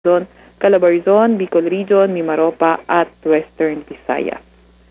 Luzon, Calabarzon, Bicol Region, Mimaropa at Western Visayas.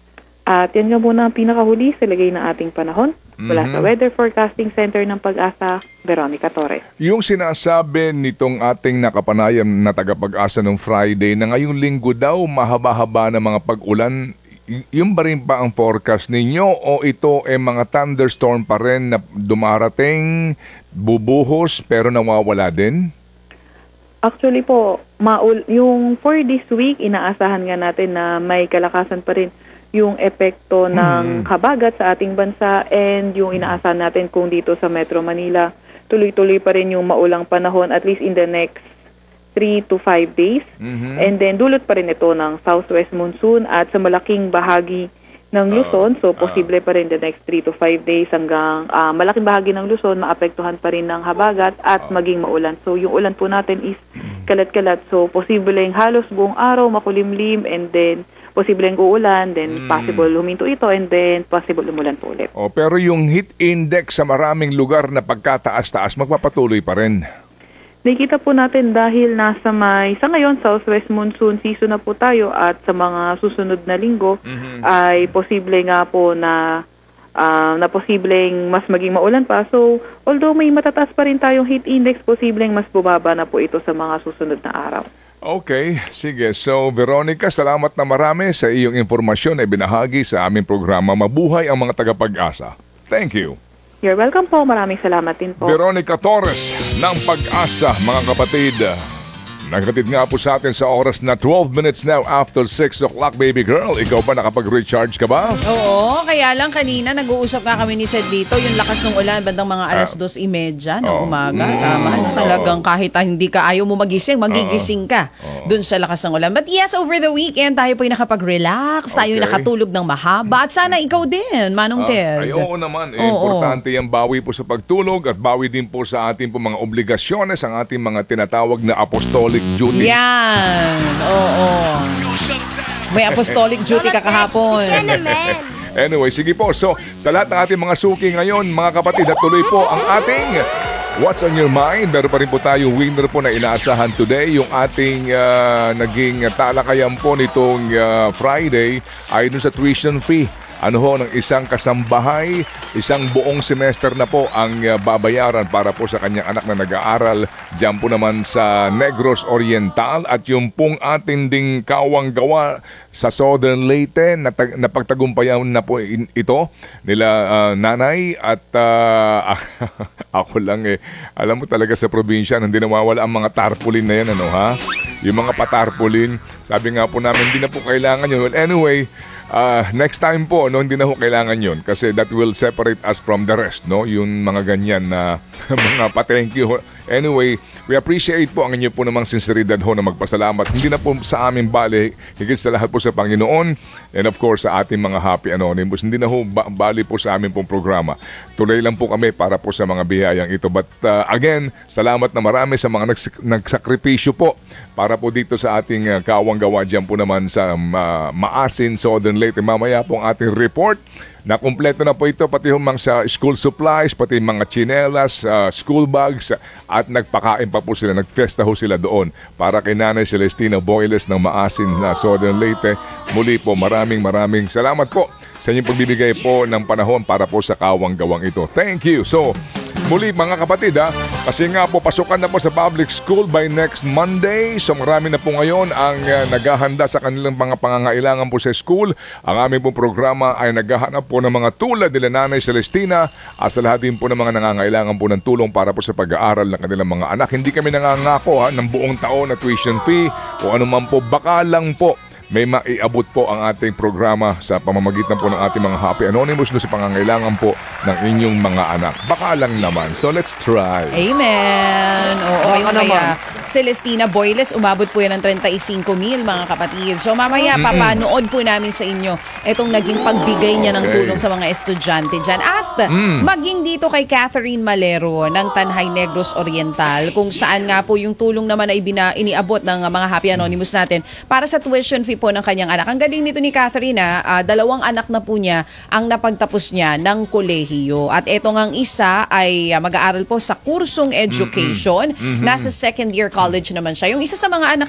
At yan nga muna ang pinakahuli sa lagay ng ating panahon. Mula sa Weather Forecasting Center ng Pag-asa, Veronica Torres. Yung sinasabi nitong ating nakapanayam na tagapag-asa ng Friday na ngayong linggo daw mahaba-haba na mga pag-ulan, yung ba rin pa ang forecast ninyo o ito ay mga thunderstorm pa rin na dumarating, bubuhos pero nawawala din? Actually po, yung for this week, inaasahan nga natin na may kalakasan pa rin yung epekto ng habagat sa ating bansa and yung inaasahan natin kung dito sa Metro Manila, tuloy-tuloy pa rin yung maulang panahon at least in the next 3 to 5 days. And then dulot pa rin ito ng southwest monsoon at sa malaking bahagi ng Luzon. So posible pa rin the next 3 to 5 days hanggang malaking bahagi ng Luzon maapektuhan pa rin ng habagat at maging maulan. So yung ulan po natin is kalat-kalat. So posibleng halos buong araw makulimlim and then posibleng uulan, then possible huminto ito, and then possible umulan po ulit. Pero yung heat index sa maraming lugar na pagkataas-taas, magpapatuloy pa rin. Nakikita po natin dahil sa ngayon, southwest monsoon season na po tayo at sa mga susunod na linggo ay posible nga po na posibleng mas maging maulan pa. So, although may matataas pa rin tayong heat index, posibleng mas bumaba na po ito sa mga susunod na araw. Okay, sige. So, Veronica, salamat na marami sa iyong informasyon na ibinahagi sa aming programa. Mabuhay ang mga tagapag-asa. Thank you. You're welcome po. Maraming salamat din po. Veronica Torres ng Pag-asa, mga kapatid. Naghatid nga po sa atin sa oras na 12 minutes now after 6 o'clock, baby girl. Ikaw ba nakapag-recharge ka ba? Oo, kaya lang kanina nag-uusap nga kami ni Sed dito, yung lakas ng ulan bandang mga alas 2:30 ng umaga. Tama, talagang kahit hindi ka ayaw mo magising, magigising ka dun sa lakas ng ulan. But yes, over the weekend tayo po yung nakapag-relax, tayo yung nakatulog ng mahaba. At sana ikaw din, Manong Ted. Ay, oo naman. Importante yung bawi po sa pagtulog at bawi din po sa ating po mga obligasyones, ang ating mga tinatawag na apostolic duty. Yan. Oo. May apostolic duty ka kahapon. Anyway, sige po. So, sa lahat ng ating mga suki ngayon, mga kapatid, natuloy po ang ating What's on your mind? Meron pa rin po tayong winner po na inaasahan today. Yung ating naging talakayan po nitong Friday ay dun sa tuition fee. Ano ho, ng isang kasambahay, isang buong semester na po ang babayaran para po sa kanyang anak na nag-aaral diyan po naman sa Negros Oriental. At yung pong ating ding kawang-gawa sa Southern Leyte, napagtagumpayan na po ito nila nanay at ako lang alam mo talaga sa probinsya hindi nawawala ang mga tarpaulin na yan, ano ha? Yung mga patarpaulin, sabi nga po namin hindi na po kailangan yun. Well, anyway, next time po, hindi na ho kailangan yun kasi that will separate us from the rest, no? Yung mga ganyan na mga pa-thank you. Anyway, we appreciate po ang inyo po namang sinseridad ho na magpasalamat. Hindi na po sa aming bali, higit sa lahat po sa Panginoon and of course sa ating mga Happy Anonymous. Hindi na ho bali po sa aming pong programa. Tuloy lang po kami para po sa mga biyayang ito. But again, salamat na marami sa mga nagsakripisyo po para po dito sa ating kawang-gawa dyan po naman sa Maasin, Southern Leyte. Mamaya po ang ating report na kumpleto na po ito, pati humang sa school supplies, pati mga tsinelas, school bags, at nagpakain pa po sila, nagfesta ho sila doon para kay Nanay Celestina Boyles ng Maasin na Southern Leyte. Muli po, maraming salamat po sa inyong pagbibigay po ng panahon para po sa kawang-gawang ito. Thank you. So, muli mga kapatid kasi nga po pasukan na po sa public school by next Monday. So marami na po ngayon ang naghahanda sa kanilang mga pangangailangan po sa school. Ang aming po programa ay naghahanap po ng mga tulad nila Nanay Celestina at sa lahat din po ng mga nangangailangan po ng tulong para po sa pag-aaral ng kanilang mga anak. Hindi kami nangangako ng buong taon na tuition fee o anuman po, baka lang po may maiabot po ang ating programa sa pamamagitan po ng ating mga Happy Anonymous sa pangangailangan po ng inyong mga anak. Baka lang naman. So let's try. Amen. Oo, yung kaya Celestina Boyles, umabot po yan ng 35,000 mga kapatid. So mamaya papanood po namin sa inyo itong naging pagbigay niya ng tulong sa mga estudyante dyan. At maging dito kay Catherine Malero ng Tanhay Negros Oriental, kung saan nga po yung tulong naman ay iniabot ng mga Happy Anonymous natin para sa tuition fee po ng kanyang anak. Ang galing nito ni Catherine, 2 anak na po niya ang napagtapos niya ng kolehiyo. At eto ngang isa ay mag-aaral po sa kursong education. Nasa second year college naman siya. Yung isa sa mga anak